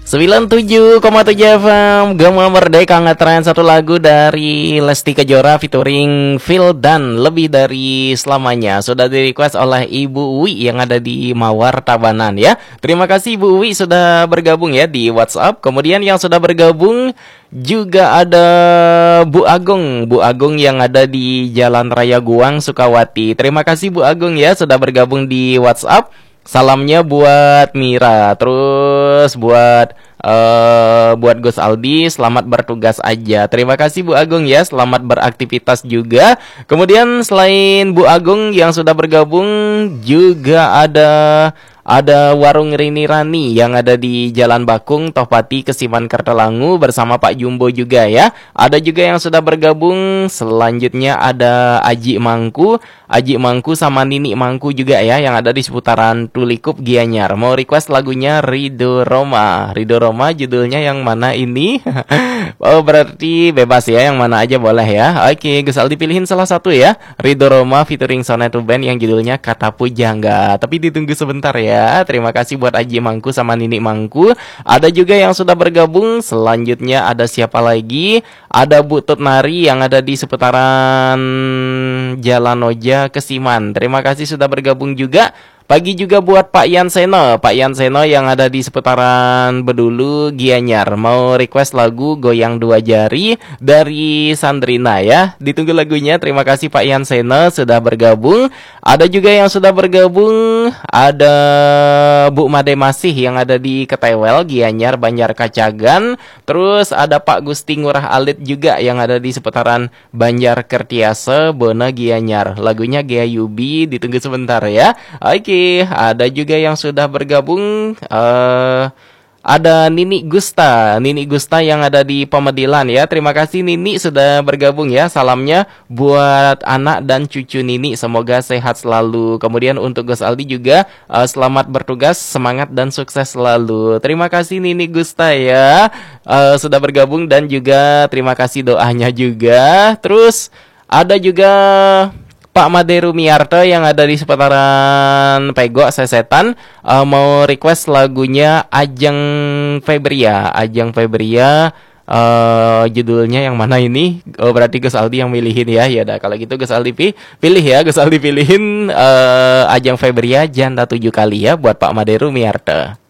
97,7 FM Gema Merdeka ngetren satu lagu dari Lesti Kejora featuring Phil dan Lebih Dari Selamanya. Sudah di request oleh Ibu Uwi yang ada di Mawar Tabanan ya. Terima kasih Ibu Uwi sudah bergabung ya di WhatsApp. Kemudian yang sudah bergabung juga ada Bu Agung yang ada di Jalan Raya Guang, Sukawati. Terima kasih Bu Agung ya sudah bergabung di WhatsApp. Salamnya buat Mira, terus buat Gus Aldi, selamat bertugas aja. Terima kasih Bu Agung ya, selamat beraktivitas juga. Kemudian selain Bu Agung yang sudah bergabung juga ada Warung Rini Rani yang ada di Jalan Bakung, Tohpati, Kesiman, Kertelangu bersama Pak Jumbo juga ya. Ada juga yang sudah bergabung. Selanjutnya ada Aji Mangku sama Nini Mangku juga ya yang ada di seputaran Tulikup Gianyar. Mau request lagunya Ridho Roma judulnya yang mana ini? Oh berarti bebas ya, yang mana aja boleh ya. Oke, Gus Aldi pilihin salah satu ya. Ridho Roma featuring Sonetu Band yang judulnya Kata Pujangga. Tapi ditunggu sebentar ya. Terima kasih buat Aji Mangku sama Nini Mangku. Ada juga yang sudah bergabung. Selanjutnya ada siapa lagi? Ada Bu Tutnari yang ada di seputaran Jalan Oja, Kesiman. Terima kasih sudah bergabung juga. Pagi juga buat Pak Yanseno yang ada di seputaran Bedulu, Gianyar. Mau request lagu Goyang Dua Jari dari Sandrina ya. Ditunggu lagunya. Terima kasih Pak Yanseno sudah bergabung. Ada juga yang sudah bergabung. Ada Bu Made Masih yang ada di Ketewel, Gianyar, Banjar Kacagan. Terus ada Pak Gusti Ngurah Alit juga yang ada di seputaran Banjar Kertiase, Bona, Gianyar. Lagunya Gea Yubi. Ditunggu sebentar ya. Oke. Ada juga yang sudah bergabung. Ada Nini Gusta yang ada di Pemedilan ya. Terima kasih Nini sudah bergabung ya. Salamnya buat anak dan cucu Nini, semoga sehat selalu. Kemudian untuk Gus Aldi juga selamat bertugas, semangat dan sukses selalu. Terima kasih Nini Gusta ya sudah bergabung, dan juga terima kasih doanya juga. Terus ada juga Pak Maderu Miarto yang ada di seputaran Pego, Sesetan, mau request lagunya Ajeng Febria, judulnya yang mana ini? Oh berarti Gus Aldi yang milihin ya. Ya udah kalau gitu Gus Aldi pilih ya. Gus Aldi pilihin Ajeng Febria Janda 7 kali ya buat Pak Maderu Miarto.